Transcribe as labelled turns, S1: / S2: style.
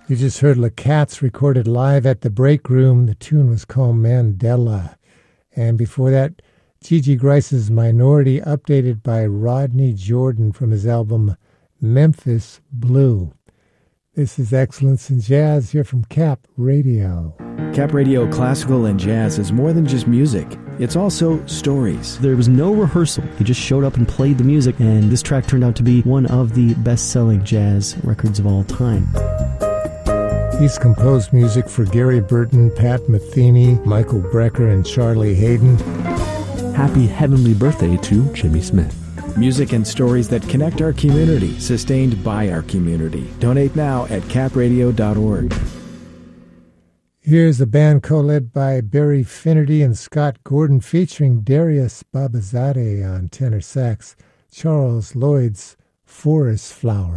S1: You just heard La Cats recorded live at the Break Room. The tune was called Mandela. And before that, Gigi Grice's Minority, updated by Rodney Jordan from his album Memphis Blue. This is Excellence in Jazz here from Cap Radio.
S2: Cap Radio Classical and Jazz is more than just music. It's also stories.
S3: There was no rehearsal. He just showed up and played the music, and this track turned out to be one of the best-selling jazz records of all time.
S1: He's composed music for Gary Burton, Pat Metheny, Michael Brecker, and Charlie Hayden.
S4: Happy heavenly birthday to Jimmy Smith.
S2: Music and stories that connect our community, sustained by our community. Donate now at capradio.org.
S1: Here's a band co-led by Barry Finnerty and Scott Gordon, featuring Darius Babazadeh on tenor sax, Charles Lloyd's Forest Flower.